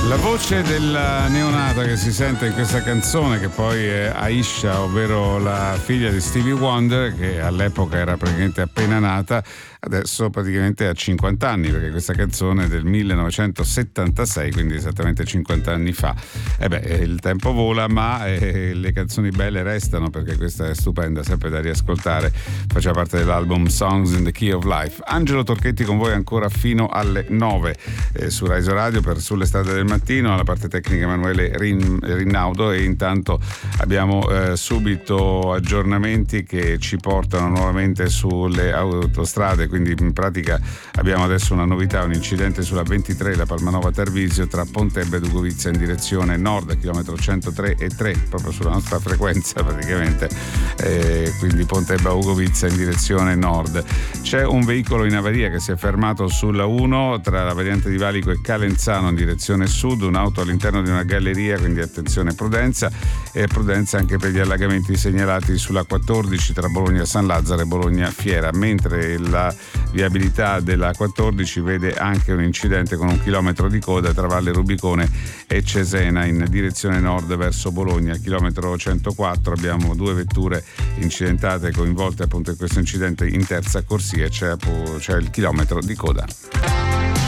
La voce della neonata che si sente in questa canzone, che poi è Aisha, ovvero la figlia di Stevie Wonder, che all'epoca era praticamente appena nata, adesso praticamente ha 50 anni, perché questa canzone è del 1976, quindi esattamente 50 anni fa. Il tempo vola, ma le canzoni belle restano, perché questa è stupenda, sempre da riascoltare, faceva parte dell'album Songs in the Key of Life. Angelo Torchetti con voi ancora fino alle 9 su Rai Radio per Sulle Strade del Mattino, alla parte tecnica Emanuele Rinnaudo, e intanto abbiamo subito aggiornamenti che ci portano nuovamente sulle autostrade. Quindi in pratica abbiamo adesso una novità, un incidente sulla 23, la Palmanova Tarvisio, tra Pontebbe e Dugovizza in direzione nord, chilometro 103,3, proprio sulla nostra frequenza praticamente, quindi Pontebbe a Dugovizza in direzione nord. C'è un veicolo in avaria che si è fermato sulla 1 tra la variante di Valico e Calenzano in direzione sud, un'auto all'interno di una galleria, quindi attenzione e prudenza anche per gli allagamenti segnalati sulla 14 tra Bologna San Lazzaro e Bologna Fiera, mentre la viabilità della 14 vede anche un incidente con 1 chilometro di coda tra Valle Rubicone e Cesena in direzione nord verso Bologna. Chilometro 104 abbiamo 2 vetture incidentate coinvolte appunto in questo incidente in terza corsia, c'è il chilometro di coda.